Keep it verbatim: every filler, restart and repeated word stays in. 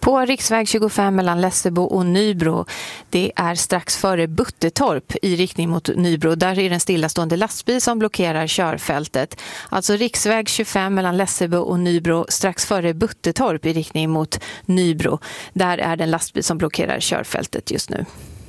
På riksväg tjugofem mellan Lessebo och Nybro. Det är strax före Buttetorp i riktning mot Nybro. Där är det en stillastående lastbil som blockerar körfältet. Alltså riksväg tjugofem mellan Lessebo och Nybro strax före Buttetorp i riktning mot Nybro. Där är det en lastbil som blockerar körfältet just nu.